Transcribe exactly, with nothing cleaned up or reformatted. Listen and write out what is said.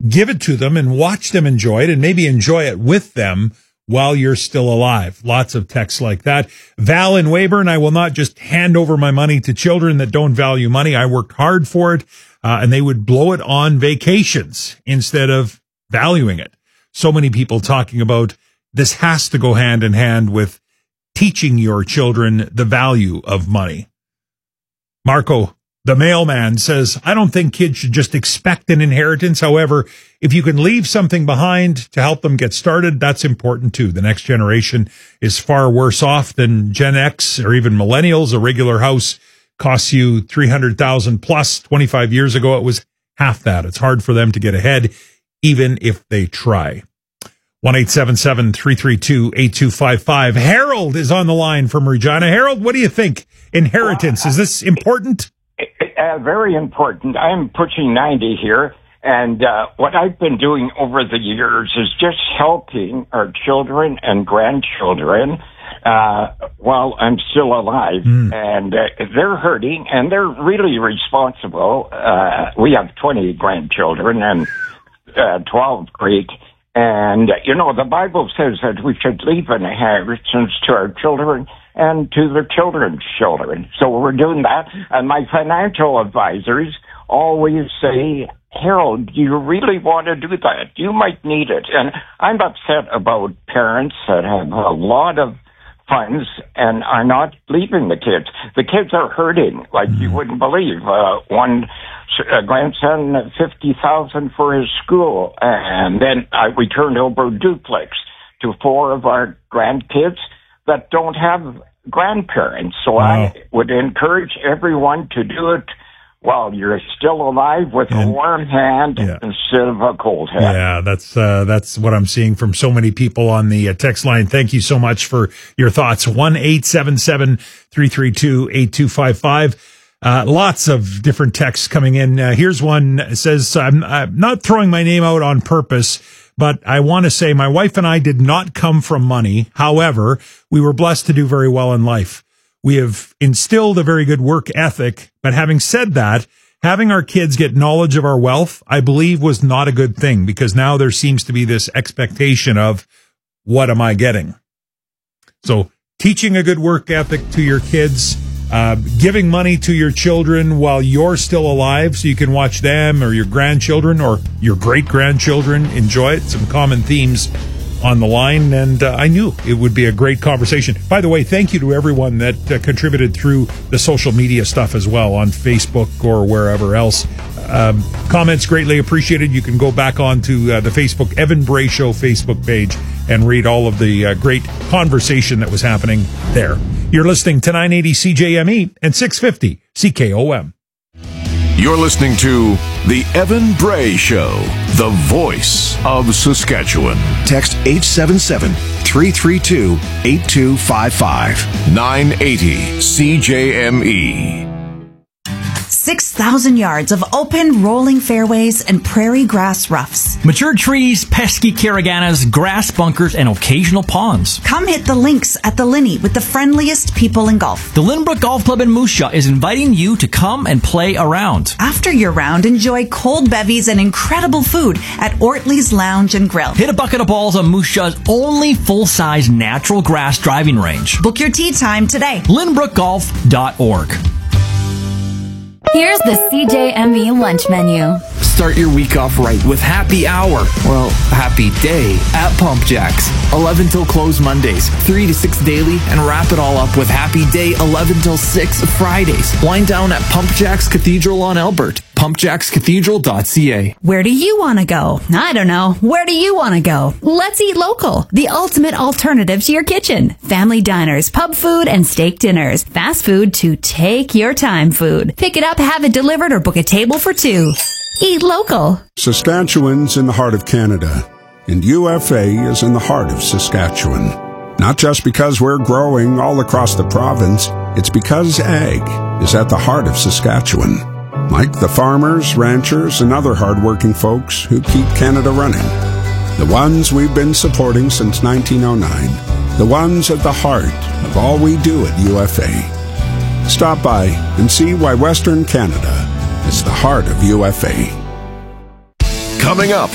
give it to them and watch them enjoy it and maybe enjoy it with them while you're still alive. Lots of texts like that. Val in Weyburn, I will not just hand over my money to children that don't value money. I worked hard for it, uh, and they would blow it on vacations instead of valuing it. So many people talking about this has to go hand in hand with teaching your children the value of money. Marco, the mailman, says, I don't think kids should just expect an inheritance. However, if you can leave something behind to help them get started, that's important too. The next generation is far worse off than Gen X or even millennials. A regular house costs you three hundred thousand dollars plus. twenty-five years ago, it was half that. It's hard for them to get ahead, even if they try. one eight seven seven, three three two, eight two five five. Harold is on the line from Regina. Harold, what do you think? Inheritance, is this important? Uh, very important. I'm pushing ninety here, and uh, what I've been doing over the years is just helping our children and grandchildren uh, while I'm still alive. Mm. And uh, they're hurting, and they're really responsible. Uh, we have twenty grandchildren and uh, twelve great. And, you know, the Bible says that we should leave an inheritance to our children and to their children's children. So we're doing that. And my financial advisors always say, Harold, do you really want to do that? You might need it. And I'm upset about parents that have a lot of funds and are not leaving the kids. The kids are hurting like you wouldn't believe. Uh, one uh, grandson, fifty thousand dollars for his school. And then I, we turned over a duplex to four of our grandkids that don't have grandparents. So wow. I would encourage everyone to do it while you're still alive with and, a warm hand yeah. instead of a cold hand. Yeah, that's uh, that's what I'm seeing from so many people on the uh, text line. Thank you so much for your thoughts. one eight seven seven, three three two, eight two five five. Uh, lots of different texts coming in. Uh, here's one that says, I'm, I'm not throwing my name out on purpose, but I want to say my wife and I did not come from money. However, we were blessed to do very well in life. We have instilled a very good work ethic, but having said that, having our kids get knowledge of our wealth, I believe was not a good thing because now there seems to be this expectation of what am I getting? So teaching a good work ethic to your kids, uh, giving money to your children while you're still alive so you can watch them or your grandchildren or your great-grandchildren enjoy it. Some common themes on the line, and uh, I knew it would be a great conversation. By the way, thank you to everyone that uh, contributed through the social media stuff as well on Facebook or wherever else. Um, comments greatly appreciated. You can go back onto uh, the Facebook Evan Bray Show Facebook page and read all of the uh, great conversation that was happening there. You're listening to nine eighty C J M E and six fifty C K O M. You're listening to The Evan Bray Show, the voice of Saskatchewan. Text eight seven seven, three three two, eight two five five. nine eighty C J M E. six thousand yards of open, rolling fairways and prairie grass roughs. Mature trees, pesky caraganas, grass bunkers, and occasional ponds. Come hit the links at the Linney with the friendliest people in golf. The Lynbrook Golf Club in Moose Jaw is inviting you to come and play around. After your round, enjoy cold bevies and incredible food at Ortley's Lounge and Grill. Hit a bucket of balls on Moose Jaw's only full-size natural grass driving range. Book your tee time today. lynbrook golf dot org. Here's the C J M E lunch menu. Start your week off right with happy hour, well, happy day at Pump Jacks. eleven till close Mondays, three to six daily, and wrap it all up with happy day eleven till six Fridays. Wind down at Pump Jacks Cathedral on Albert. pump jacks cathedral dot c a. Where do you want to go? I don't know. Where do you want to go? Let's eat local. The ultimate alternative to your kitchen. Family diners, pub food, and steak dinners. Fast food to take your time food. Pick it up, have it delivered, or book a table for two. Eat local. Saskatchewan's in the heart of Canada, and U F A is in the heart of Saskatchewan. Not just because we're growing all across the province, it's because ag is at the heart of Saskatchewan. Like the farmers, ranchers, and other hardworking folks who keep Canada running. The ones we've been supporting since nineteen oh nine. The ones at the heart of all we do at U F A. Stop by and see why Western Canada is the heart of U F A. Coming up